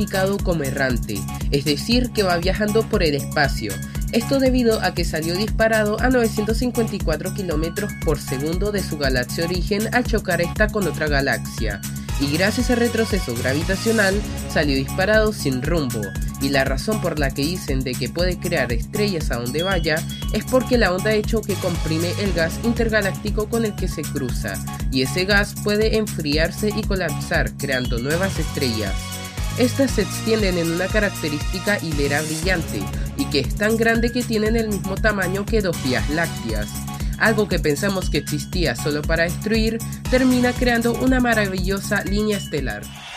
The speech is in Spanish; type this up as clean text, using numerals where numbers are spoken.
indicado como errante, es decir, que va viajando por el espacio. Esto debido a que salió disparado a 954 km por segundo de su galaxia origen al chocar esta con otra galaxia, y gracias al retroceso gravitacional salió disparado sin rumbo. Y la razón por la que dicen de que puede crear estrellas a donde vaya es porque la onda de choque comprime el gas intergaláctico con el que se cruza, y ese gas puede enfriarse y colapsar creando nuevas estrellas. Estas se extienden en una característica hilera brillante y que es tan grande que tienen el mismo tamaño que 2 vías lácteas. Algo que pensamos que existía solo para destruir, termina creando una maravillosa línea estelar.